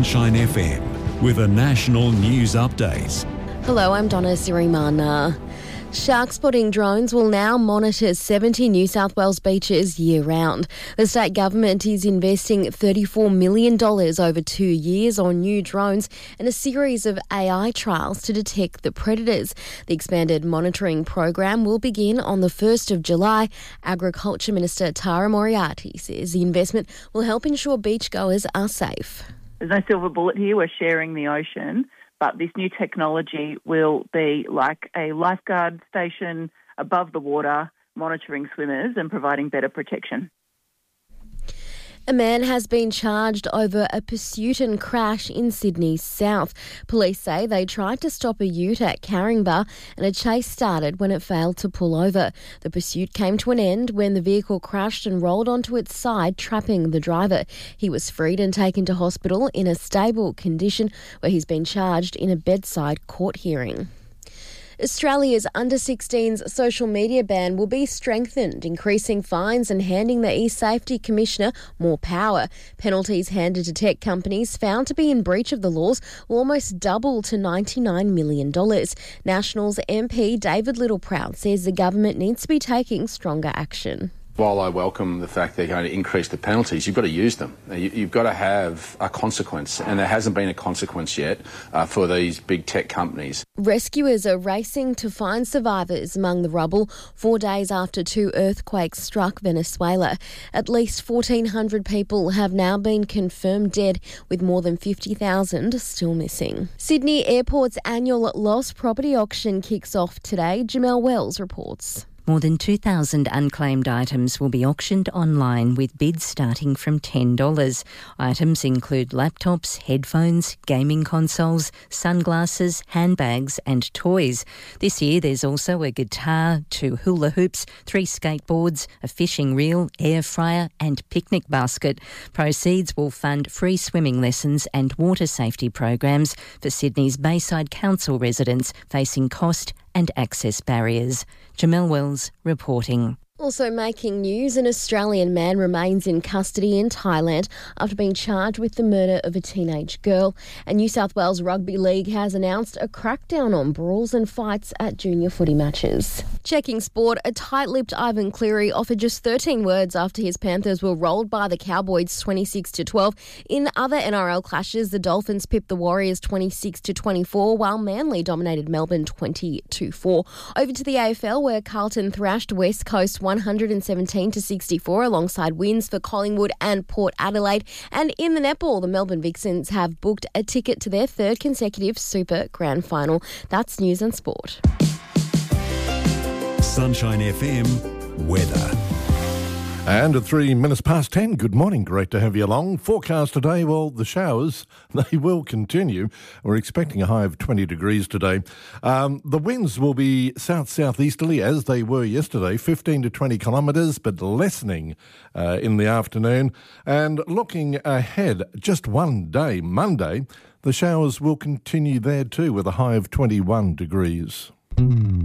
Sunshine FM with a national news update. Hello, I'm Donna Sirimana. Shark spotting drones will now monitor 70 New South Wales beaches year-round. The state government is investing $34 million over 2 years on new drones and a series of AI trials to detect the predators. The expanded monitoring program will begin on the 1st of July. Agriculture Minister Tara Moriarty says the investment will help ensure beachgoers are safe. There's no silver bullet here. We're sharing the ocean. But this new technology will be like a lifeguard station above the water, monitoring swimmers and providing better protection. A man has been charged over a pursuit and crash in Sydney's south. Police say they tried to stop a ute at Caringbah and a chase started when it failed to pull over. The pursuit came to an end when the vehicle crashed and rolled onto its side, trapping the driver. He was freed and taken to hospital in a stable condition where he's been charged in a bedside court hearing. Australia's under-16s social media ban will be strengthened, increasing fines and handing the eSafety Commissioner more power. Penalties handed to tech companies found to be in breach of the laws will almost double to $99 million. Nationals MP David Littleproud says the government needs to be taking stronger action. While I welcome the fact they're going to increase the penalties, you've got to use them. You've got to have a consequence, and there hasn't been a consequence yet for these big tech companies. Rescuers are racing to find survivors among the rubble 4 days after 2 earthquakes struck Venezuela. At least 1,400 people have now been confirmed dead, with more than 50,000 still missing. Sydney Airport's annual lost property auction kicks off today. Jamelle Wells reports. More than 2,000 unclaimed items will be auctioned online with bids starting from $10. Items include laptops, headphones, gaming consoles, sunglasses, handbags and toys. This year there's also a guitar, 2 hula hoops, 3 skateboards, a fishing reel, air fryer and picnic basket. Proceeds will fund free swimming lessons and water safety programs for Sydney's Bayside Council residents facing cost and access barriers. Jamelle Wells reporting. Also making news, an Australian man remains in custody in Thailand after being charged with the murder of a teenage girl. And New South Wales Rugby League has announced a crackdown on brawls and fights at junior footy matches. Checking sport, a tight-lipped Ivan Cleary offered just 13 words after his Panthers were rolled by the Cowboys 26-12. In other NRL clashes, the Dolphins pipped the Warriors 26-24, while Manly dominated Melbourne 20-4. Over to the AFL, where Carlton thrashed West Coast 117-64 alongside wins for Collingwood and Port Adelaide. And in the netball, the Melbourne Vixens have booked a ticket to their 3rd consecutive Super Grand Final. That's news and sport. Sunshine FM weather. And at 3 minutes past 10, good morning. Great to have you along. Forecast today, well, the showers, they will continue. We're expecting a high of 20 degrees today. The winds will be south-southeasterly, as they were yesterday, 15 to 20 kilometres, but lessening in the afternoon. And looking ahead, just one day, Monday, the showers will continue there too, with a high of 21 degrees.